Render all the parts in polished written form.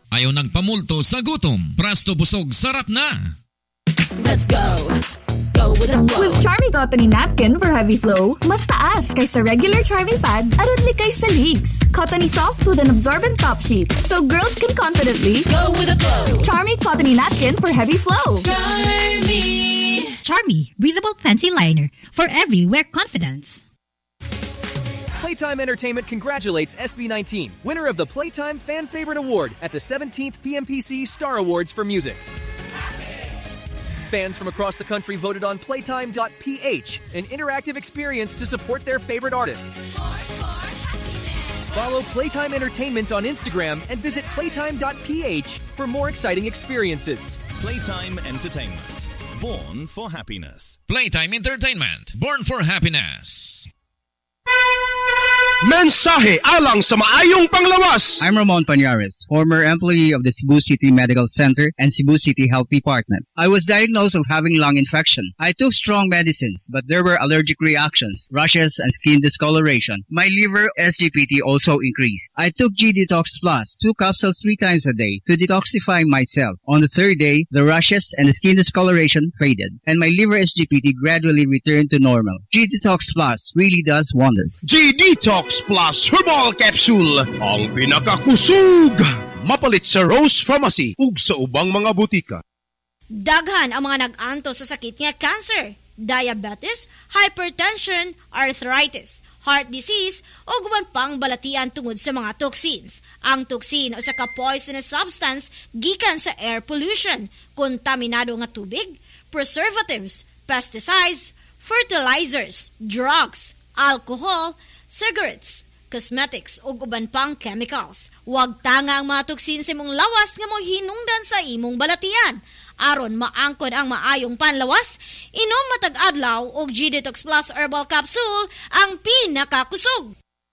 Ayaw nagpamulto sa gutom. Prasto busog sarap na. Let's go. Go with the flow. With Charmy Cotton Napkin for heavy flow, mas taas kaysa regular Charmy pad, aron likay sa leaks. Cottony soft with an absorbent top sheet, so girls can confidently go with the flow. Charmy Cotton Napkin for heavy flow. Charmy, breathable fancy liner for everywhere confidence. Playtime Entertainment congratulates SB19, winner of the Playtime Fan Favorite Award at the 17th PMPC Star Awards for Music. Fans from across the country voted on Playtime.ph, an interactive experience to support their favorite artist. Follow Playtime Entertainment on Instagram and visit Playtime.ph for more exciting experiences. Playtime Entertainment, born for happiness. Playtime Entertainment, born for happiness. Mensahe alang sa maayong panglawas. I'm Ramon Pañares, former employee of the Cebu City Medical Center and Cebu City Health Department. I was diagnosed of having lung infection. I took strong medicines, but there were allergic reactions, rashes, and skin discoloration. My liver SGPT also increased. I took G-Detox Plus, 2 capsules 3 times a day to detoxify myself. On the third day, the rashes and the skin discoloration faded, and my liver SGPT gradually returned to normal. G-Detox Plus really does wonders. G-Detox Plus Herbal Capsule, ang pinakakusog. Mapalit sa Rose Pharmacy ug sa ubang mga butika. Daghan ang mga nag-anto sa sakit nga cancer, diabetes, hypertension, arthritis, heart disease o guban pang balatian tungod sa mga toxins. Ang toxin o sa ka-poisonous substance gikan sa air pollution, kontaminado nga tubig, preservatives, pesticides, fertilizers, drugs, alcohol, cigarettes, cosmetics o uban pang chemicals. Huwag tanga ang mga toksin sa imong lawas nga mo hinungdan sa imong balatian. Aron maangkod ang maayong panlawas, inom matag adlaw og G-Detox Plus Herbal Capsule ang pinakakusog.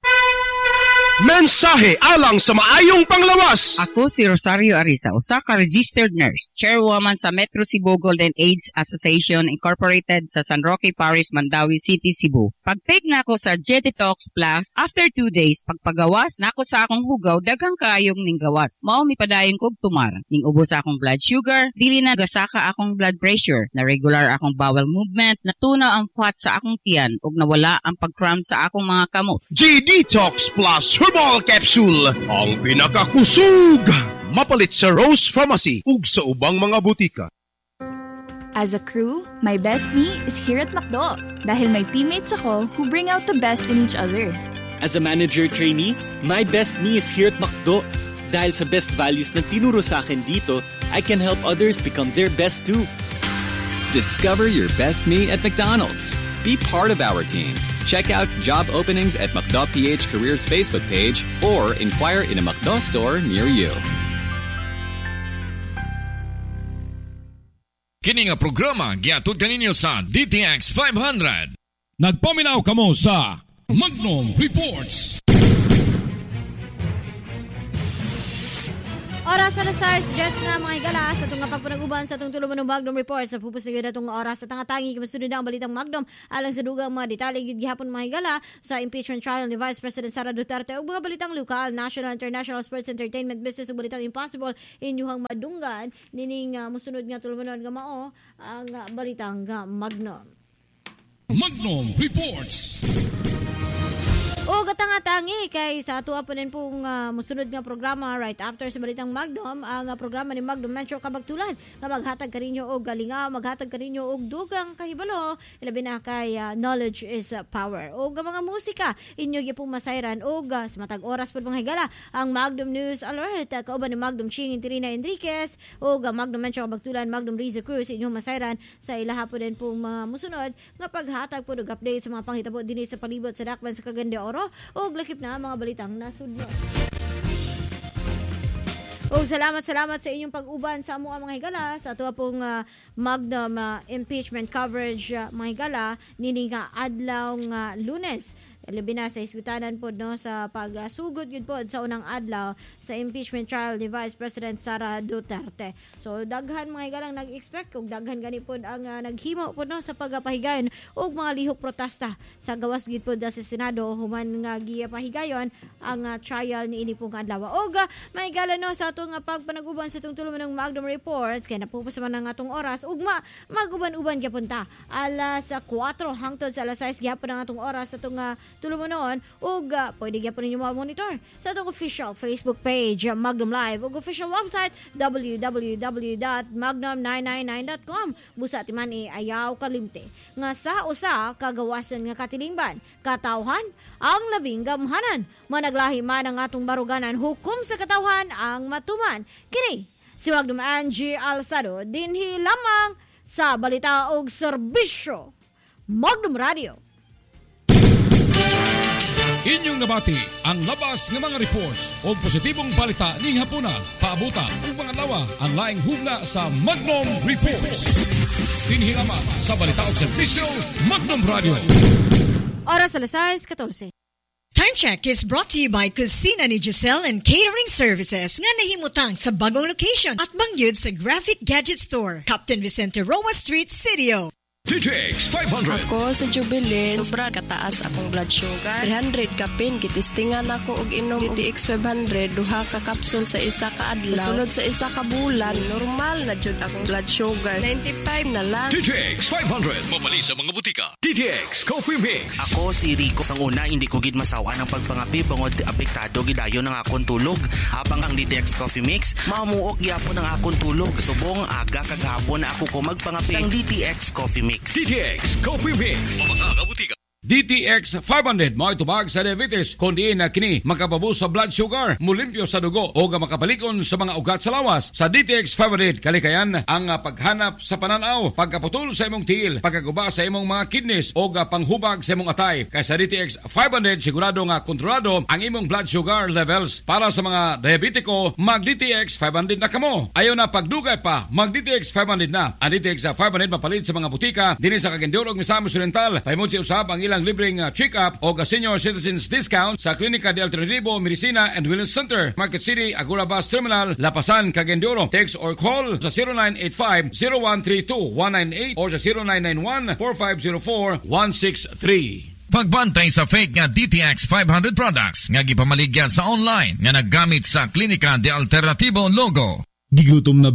Mensahe alang sa maayong panglawas. Ako si Rosario Arisa, usa ka registered nurse, chairwoman sa Metro Cebu Golden AIDS Association Incorporated sa San Roque Parish, Mandawi City, Cebu. Pag-take na ako sa G-Detox Plus, after 2 days, pagpagawas na ako sa akong hugaw, daghang kaayong ning gawas. Mao mi padayon kog tumar. Ning ubos akong blood sugar, dili na gasaka akong blood pressure, na regular akong bowel movement, natunaw ang fat sa akong tiyan, ug nawala ang pag-cramp sa akong mga kamot. G-Detox Plus Herbal Capsule, ang pinakakusog. Mapalit sa Rose Pharmacy ug sa ubang mga butika. As a crew, my best me is here at McDo. Dahil may teammates ako who bring out the best in each other. As a manager trainee, my best me is here at McDo. Dahil sa best values na tinuro sa akin dito, I can help others become their best too. Discover your best me at McDonald's. Be part of our team. Check out job openings at McDo.ph Careers Facebook page or inquire in a McDo store near you. Kini nga programa giatud kaninyo sa DTX 500. Nagpaminaw kamo sa Magnum Reports. Oras sa size, just na mga higala sa itong pagpanaguban sa itong tuluman ng Magnum Report. Sa pupus na yun itong oras sa tangatangi, kamasunod na ang balitang Magnum alang sa dugang mga detalye gihapon mga higala sa impeachment trial ni Vice President Sara Duterte o mga balitang lokal, national, international, sports, entertainment, business o balitang impossible inyuhang madunggan nining musunod nga tulumanon nga mao ang balitang Magnum. Magnum Reports. O gatangatangi kay sa ato po din pong musunod nga programa right after sa balitang Magnum, ang programa ni Magnum Metro Kabagtulan na maghatag kaninyo og galinga, maghatag kaninyo og dugang kahibalo, ilabi na kay knowledge is power. O mga musika inyo gyapong masayran og sa matag oras pod mga higala ang Magnum News Alert kauban ni Magnum Ching Intirina Enriquez o Magnum Metro Kabagtulan, Magnum Riza Cruz inyong masayran sa ilaha po din pong mga musunod nga paghatag pod og update sa mga panghitabo dinhi sa palibot sa dakban sa Cagayan de Oro o lakip na mga balitang nasudlo. O salamat sa inyong pag-uban sa amuang mga higala sa ato pong Magnum impeachment coverage mga higala nini nga adlaw nga Lunes. labi na sa isgutanan po no sa pagsugod yun po sa unang adlaw sa impeachment trial ni Vice President Sara Duterte. So daghan mga higalang nag-expect kung daghan gani po ang naghimo po no sa pagapahigayon og mga lihok protesta sa gawas gid po sa Senado human nga gipahigayon ang trial ni ini pong adlaw. Og may higalan no sa atong pagpanaguban sa itong tuluman ng Magnum Reports kay napupos man ang atong oras ugma maguban-uban gyapon ta alas 4 hangtod sa alas 6 gyapon ang atong oras sa itong tuluman noon ug pwede gyapon ninyo ma-monitor sa atong official Facebook page Magnum Live ug official website www.magnum999.com. Busa timan ayaw kalimte nga sa usa kagawasan nga katilingban katawhan ang labing gamhanan managlahi man ang atong baruganan hukom sa katawhan ang matuman. Kini si Magnum Angie Alsado dinhi lamang sa balita og serbisyo Magnum Radio. Inyong nabati ang labas ng mga reports o positibong balita ning hapuna paabuta ug mga lawa ang laing hugna sa Magnum Reports. Dinhi lamang sa balita og serbisyo Magnum Radio. Oras alas 6:14. Time check is brought to you by Kusina ni Giselle and Catering Services nga nahimutang sa bagong location at bangyud sa Graphic Gadget Store, Captain Vicente Roma Street, CDO. DTX 500. Ako sa Jubilee, sobra kataas akong blood sugar. 300 kapin, kitistingan ako og inom DTX 500, duha ka kapsul sa isa ka adlaw. Sunod sa isa ka bulan, normal na jud akong blood sugar. 95 na lang. DTX 500. Mabali sa mga butika. DTX Coffee Mix. Ako si Rico. Sang una, hindi ko gid masawa ng pagpangapi bangod apektado gidayo ng akong tulog. Habang ang DTX Coffee Mix, mamuok gyapon ang akong tulog. Subong aga kagahapon na ako ko magpangapi sang DTX Coffee Mix. DTX Coffee Mix. Mabasa ka butika. DTX 500 mao itubag sa diabetes kundi na kini makapabus sa blood sugar, mulimpyo sa dugo o makapalikon sa mga ugat sa lawas. Sa DTX 500 kalikayan ang paghanap sa pananaw, pagkaputol sa imong tiil, pagkaguba sa imong mga kidneys o panghubag sa imong atay. Kaya sa DTX 500 sigurado nga kontrolado ang imong blood sugar levels. Para sa mga diabetiko, mag DTX 500 na kamo. Ayaw na pagdugay pa, mag DTX 500 na. Ang DTX 500 mapalit sa mga butika dinhi sa Cagayan ug Misamis Oriental. Pahimong si usab ang ilang libreng check-up o senior citizens discount sa Klinika de Alternativo Medicina and Wellness Center, Market City, Agora Bus Terminal, Lapasan, Cagayan de Oro. Text or call sa 0985-0132-198 o sa 0991-4504-163. Pagbantay sa fake nga DTX 500 products nga gipamaligya sa online nga naggamit sa Klinika de Alternativo logo. Gigutom na ba